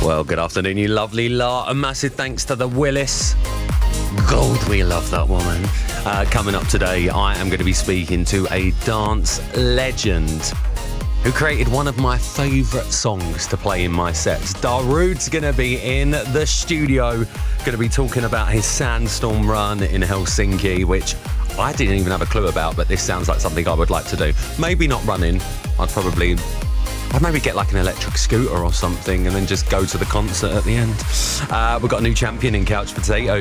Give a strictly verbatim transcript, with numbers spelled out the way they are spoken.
Well, good afternoon, you lovely lot. A massive thanks to the Willis. Gold, we love that woman. Uh, coming up today, I am going to be speaking to a dance legend who created one of my favourite songs to play in my sets. Darude's going to be in the studio, going to be talking about his Sandstorm run in Helsinki, which I didn't even have a clue about, but this sounds like something I would like to do. Maybe not running. I'd probably... I'd maybe get like an electric scooter or something and then just go to the concert at the end. Uh, we've got a new champion in Couch Potatoes.